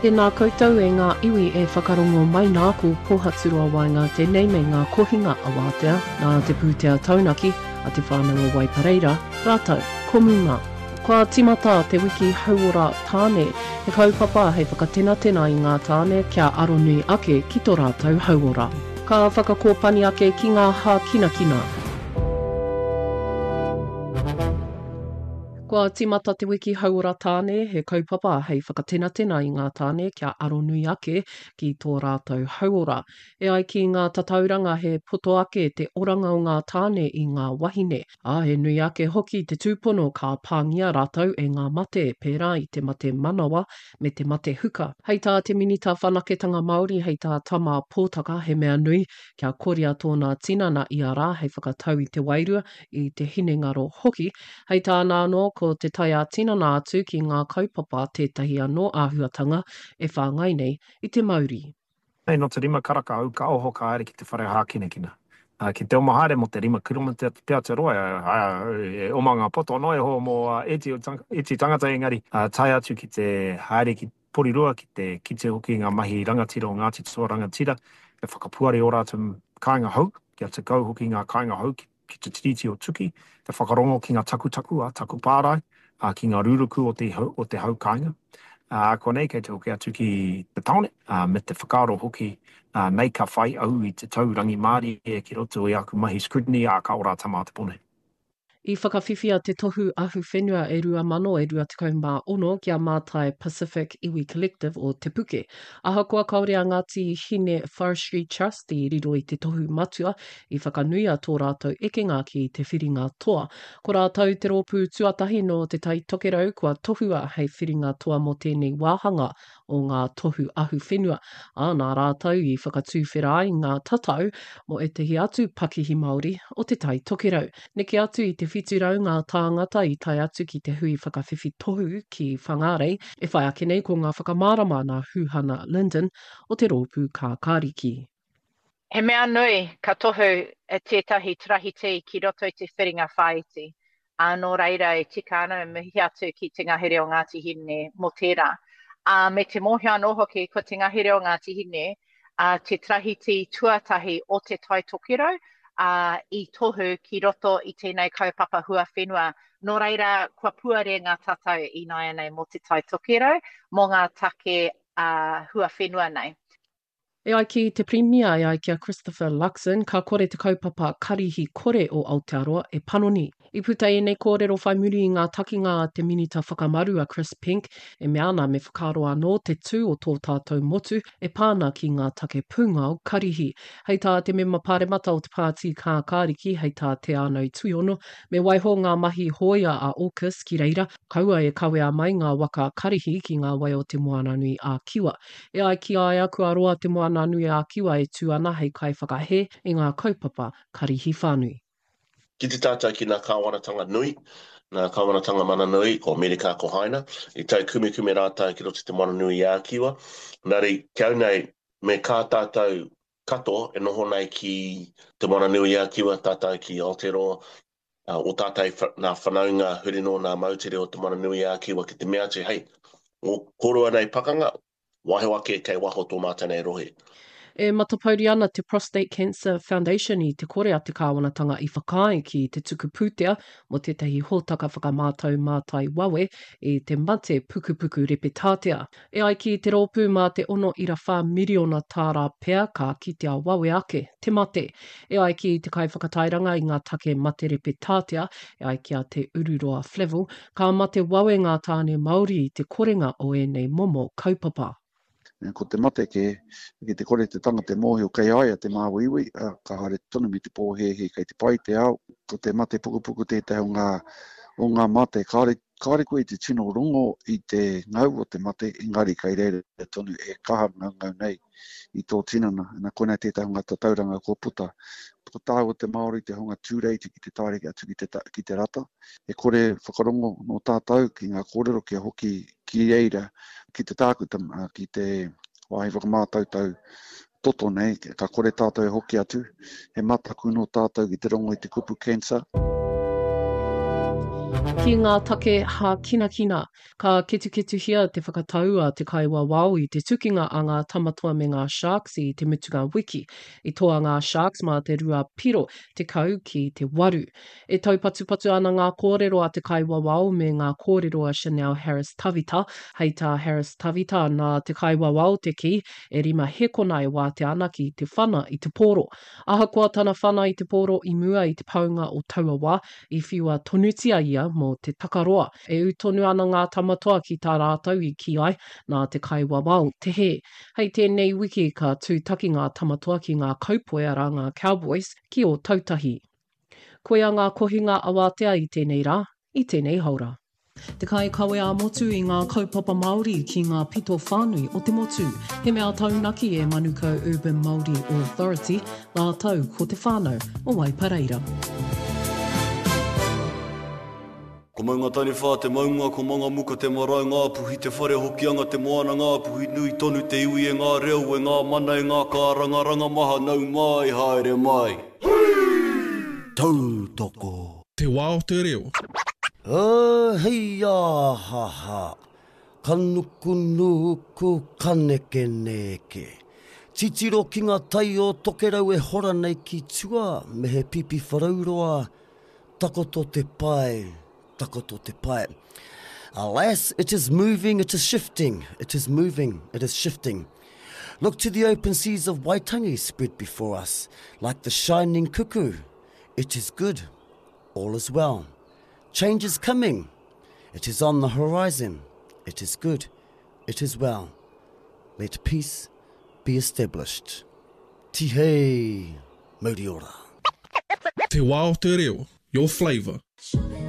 E nā koutou e ngā iwi e whakarongo mai nā ku pohaturua wai ngā tenei me ngā kohinga a wātea, nā te pūtea taunaki a te whānau o Waipareira, rātou, komunga. Kua timata te wiki hauora tāne, he kaupapa hei whakatena i ngā tāne kia aronui ake ki tō rātou hauora. Ka whakakōpani ake ki ngā hā kina. Kua timata te wiki hauora tāne, he kaupapa hei whakatena i ngā tāne kia aronui ake ki tō rātou hauora. E ai ki ngā tatauranga he poto ake te oranga o ngā tāne i ngā wahine. He nui ake hoki te tūpono ka pāngia rātou e ngā mate pērā i te mate manawa me te mate huka. Hei tā te minita whanaketanga Māori, hei tā tama pōtaka he mea nui kia korea tōna tinana i a rā hei whakatau i te wairua i te hinengaro hoki. Hei tā nāno ko te taia tinana atu ki ngā kaupapa tētahi anō āhuatanga e whāngai nei i te Māori. Hei no te rima karaka au ka oho ka aere ki te whare hākinekina. Ki te omahaere mo te rima kuruma te Aotearoa, e omanga poto no e ho mo eti tangata engari. Tai atu ki te haere ki porirua ki te hoki ngā mahi rangatira o Ngāti Toa Rangatira. E whakapuare o rātou kāinga hau, kia te kau hoki ngā kāinga hau ki te tiriti o tuki, te whakarongo ki ngā taku pārai, ki ngā ruruku o te hau kāinga. Ko nei kei te hoki atu ki te taone, me te whakaaro hoki nei ka whai au i te taurangi Māori e ki roto i aku mahi scrutiny a ka ora tama te pone. I whakawhiwhia te tohu ahu whenua e rua mano e rua tekau mā ono kia mātai Pacific Iwi Collective o Te Puke. Ahakoa kaore a Ngāti Hine Forestry Trust i riro i te tohu matua i whakanuia tō rātou ekenga ki te whiringa toa. Ko rātou te rōpū tuatahi no te tai tokerau kua tohua hei whiringa toa mo tēnei wāhanga o ngā tohu ahu whenua. Nā rātou i whakatūwhera i ngā tatau mo e tehi atu pakihi Māori o te tai tokerau. Neke atu i te whiturau ngā tāngata i tai atu ki te hui whakawhiwhi tohu ki Whangarei, e whai ake nei ko ngā whakamārama nā Hūhana Linden o te rōpū kā Kāriki. He mea nui ka tohu e tētahi trahite ki roto i te whiringa whaiti. Anō reira e tika ana e mihi atu ki te ngahere o Ngāti Hine mo tērā. Me te mohi anō hoki ko te ngahere o Ngāti Hine, te trahite tuatahi o te tai tokerau, i tohu ki roto i tēnei kaupapa hua whenua. Nō reira, kua puare ngā tatau i nai nei mo te tai tokerau, mo ngā take hua whenua nei. E ai ki te Premier, e ai kia Christopher Luxon, ka kore te kaupapa karihi kore o Aotearoa e panoni. I puta e nei kōrero whai muri i ngā takinga a te minita whakamaru a Chris Pink, e me ana me whakaro anō te tū o tō tātou motu, e pāna ki ngā take punga o karihi. Hei tā te mema pāremata o te pāti kā Kāriki, hei tā te ānau tuiono, me waiho ngā mahi hoia a AUKUS ki reira, kaua e kawea mai ngā waka karihi ki ngā wai o te Moananui a Kiwa. E ai ki ai aku aroa te Moananui a Kiwa e tū ana hei kai whakahe i ngā kaupapa karihi whānui. Ki te tātai ki ngā kāwanatanga nui, ngā kāwanatanga mana nui, ko Amerika ko Haina, i tai kume rātai ki roto te Moananui a Kiwa. Nari, kiau nei, me kā tātou kato e noho nei ki te Moananui a Kiwa, tātai ki Aotearoa, o tātai nā whanaunga hurino nā mautere o te Moananui a Kiwa ki te mea te, hei, o koroa nei pakanga, wahe wake kei waho tō mātanei rohe. E matapauri ana te Prostate Cancer Foundation i te kore a te kāwanatanga i whakai ki te tuku pūtea mo tētahi hōtaka whakamātau mātai wawe i te mate pukupuku repetātea. E ai ki te rōpū mā te 1.4 miriona tāra pea ka kitea wawe ake, te mate. E ai ki te kai whakatairanga i ngā take mate repetātea, e ai ki a te Ururoa Flevel, ka mate wawe ngā tāne Māori i te korenga o e nei momo kaupapa. Ko te mate ki te kore te tanga te mohi o kei aia te māwiwi, ka hare tonu mi te pōhehe kei te pai te au. Ko te mate pukupuku tētai o ngā mate, kāre koe te tino rongo i te ngau o te mate, engari kei reire tonu e kaha ngau nei i tō tinana. Nā kone tētai hunga tatauranga ko puta. Puta o te Māori te hunga tūreiti ki te taureki atu ki te rata. E kore whakarongo no tātou ki ngā kōrero kia hoki ki reira, ki te tākuta, ki te wahi whakamātautau toto nei, ka kore tātou e hoki atu, he mataku no tātou ki te rongo i te kupu cancer. Ki ngā take ha kina kina, ka ketu hia te whakataua te kaiwa wau I te tukinga a ngā tamatua me ngā sharks I te mutunga wiki. I toa ngā sharks mā te rua piro, te kau ki te waru. E taupatu ana ngā kōrero a te kaiwa wau me ngā kōrero a Chanel Harris Tavita. Hei tā Harris Tavita nā te kaiwa wau te ki, e rima hekonai wā te ana ki te whana I te pōro. Ahakoa tana whana I te pōro I mua I te paunga o Tauawa, I whiua tonutia ia mō te takaroa. E utonu ana ngā tamatoa ki tā rātou I ki ai nā te kaiwa wau te he. Hei tēnei wiki ka tūtaki ngā tamatoa ki ngā kaupoe ara ngā Cowboys ki o tautahi. Koe a ngā kohinga awatea I tēnei rā, I tēnei haura. Te kai kawe a motu I ngā kaupapa Māori ki ngā pito whānui o te motu. He mea taunaki e Manukau Urban Māori Authority, ngā tau ko te whānau o Waipareira. Ko maunga tani whā te maunga, ko manga muka te marae ngā puhi, te whare hokianga te moana ngā puhi, nui tonu te iwi e ngā reo, e ngā mana e ngā kāranga, ranga maha nau mai, haere mai. Tautoko. Te wā o te reo. Hei ha. Kanuku nuku kaneke neke. Titiro ki ngā tai o tokerau e hora nei ki tua, me he pipi wharauroa, takoto te pai. Takoto te pai. Alas, it is moving, it is shifting. It is moving, it is shifting. Look to the open seas of Waitangi spread before us, like the shining cuckoo. It is good, all is well. Change is coming. It is on the horizon. It is good, it is well. Let peace be established. Tihei, Mauri ora. Te wā o te reo, your flavour.